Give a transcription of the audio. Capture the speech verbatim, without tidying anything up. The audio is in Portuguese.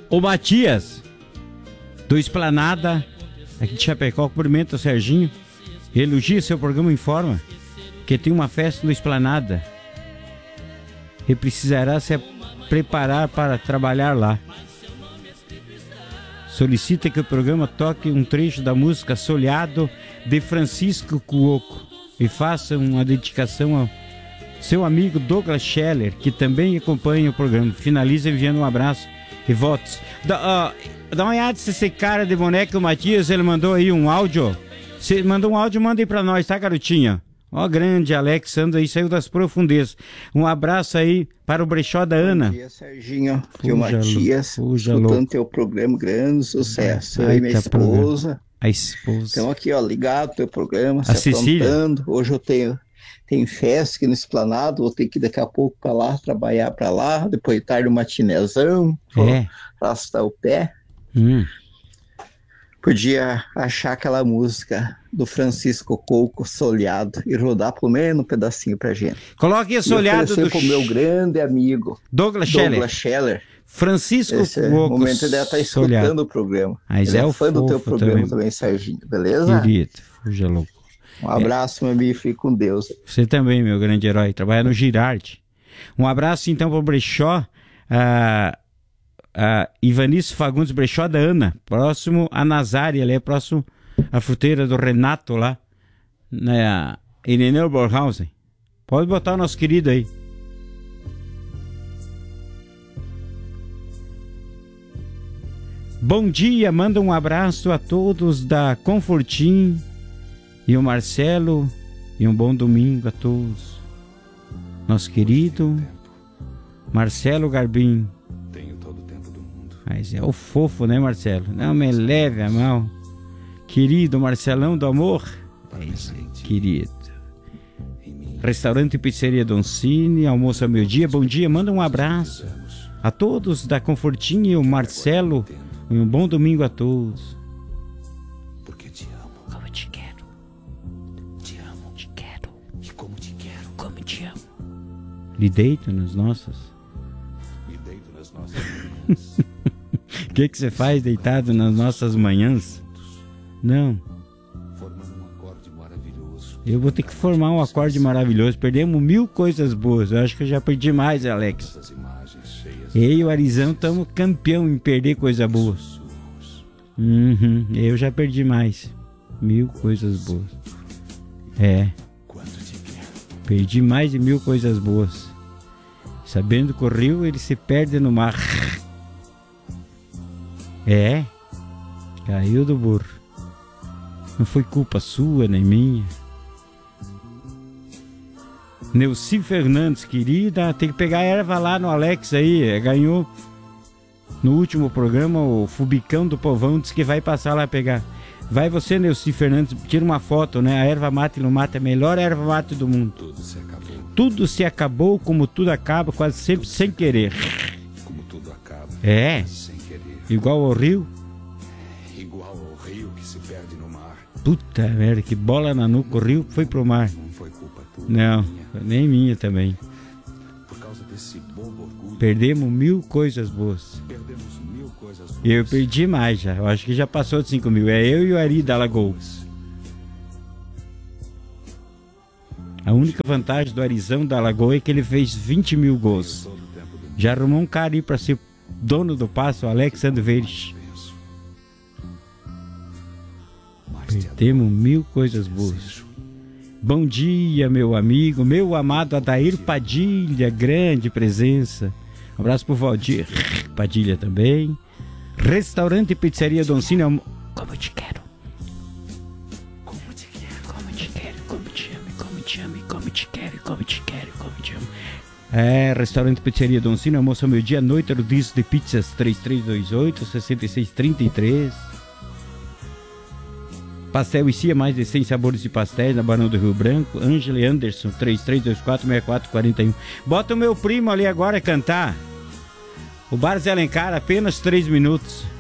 O Matias, do Esplanada, aqui de Chapecó, cumprimenta o Serginho. Elogia seu programa, informa que tem uma festa no Esplanada e precisará se preparar para trabalhar lá. Solicita que o programa toque um trecho da música Soleado de Francisco Cuoco e faça uma dedicação ao seu amigo Douglas Scheller, que também acompanha o programa. Finaliza enviando um abraço e votos. Dá, uh, dá uma olhada se esse cara de boneca, o Matias, ele mandou aí um áudio. Se mandou um áudio, manda aí pra nós, tá, garotinha? Ó, grande Alexandre aí, saiu das profundezas. Um abraço aí para o brechó da Ana. Bom dia, Serginho. Aqui o Matias, escutando teu programa, grande sucesso. Eu e minha esposa. A esposa. Estamos aqui, ó, ligado no teu programa, a se Cecília. aprontando. Hoje eu tenho, tenho festa aqui no Esplanado, vou ter que ir daqui a pouco para lá, trabalhar para lá, depois de tarde um matinezão, é. arrastar o pé. Hum. Podia achar aquela música do Francisco Cuoco, Soleado, e rodar pelo menos um pedacinho pra gente. Coloque o Soleado do pro meu grande amigo Douglas, Douglas Scheller. Francisco Esse Cuoco, momento ele deve estar escutando Soleado. o programa. Mas ele é, é o fã do teu programa também, também, Serginho, beleza? Querido, fuja louco. Um abraço, é. meu amigo, fique com Deus. Você também, meu grande herói, trabalha no Girardi. Um abraço então para o Brechó, a, a Ivanice Fagundes Brechó da Ana, próximo a Nazária, ali é próximo à fruteira do Renato lá, na Ireneu Borhausen. Pode botar o nosso querido aí. Bom dia, manda um abraço a todos da Confortim e o Marcelo e um bom domingo a todos. Nosso querido Marcelo Garbim. Tenho todo o tempo do mundo. Mas é o fofo, né, Marcelo? Não me leve a mão. Querido Marcelão do amor. É isso aí, querido. Restaurante e Pizzaria Doncini, almoço ao meio-dia. Bom dia, manda um abraço a todos da Confortim e o Marcelo. E um bom domingo a todos. Porque te amo. Como te quero. Te amo. Te quero. E como te quero. Como te amo. Lhe deito nas nossas. Me deito nas nossas manhãs. O que que você faz deitado nas nossas manhãs? Não. Formando um acorde maravilhoso. Eu vou ter que formar um acorde maravilhoso. Perdemos mil coisas boas. Eu acho que eu já perdi mais, Alex. Eu e o Arizão estamos campeão em perder coisa boa. Uhum, eu já perdi mais. Mil coisas boas. É. Perdi mais de mil coisas boas. Sabendo que o rio ele se perde no mar. É. Caiu do burro. Não foi culpa sua nem minha. Neuci Fernandes, querida, tem que pegar a erva lá no Alex aí, ganhou no último programa o Fubicão do Povão, disse que vai passar lá pegar. Vai você, Neuci Fernandes, tira uma foto, né? A erva mate no mato é a melhor erva mate do mundo. Tudo se acabou. Tudo se acabou como tudo acaba, quase sempre tudo sem querer. Como tudo acaba. É. Sem querer. Igual ao rio. Igual ao rio que se perde no mar. Puta merda, que bola na nuca, o rio foi pro mar. Não foi culpa tua. Não, nem minha também. Por causa desse bobo orgulho. Perdemos mil coisas boas. Perdemos mil coisas boas. Eu perdi mais já. Eu acho que já passou de cinco mil. É eu e o Ari da Lagoa. A única vantagem do Arizão da Lagoa é que ele fez vinte mil gols. Já arrumou um cara aí pra ser dono do passo, o Alexandre Veres. Perdemos mil coisas boas. Bom dia, meu amigo, meu amado Adair Padilha, grande presença. Um abraço pro Valdir Padilha também. Restaurante e Pizzaria Doncini. Como eu te quero. Como te quero, como te quero, como te amo, como te amo, como te quero, como te quero, como te amo. É, Restaurante e Pizzaria Doncini, almoço ao meio-dia, noite, rodízio de pizzas três três dois oito, seis seis três três. Pastel e Cia, mais de cem sabores de pastéis na Barão do Rio Branco. Ângela e Anderson, três três dois quatro, seis quatro quatro um. Bota o meu primo ali agora cantar. O Bar Zé Alencar, apenas três minutos.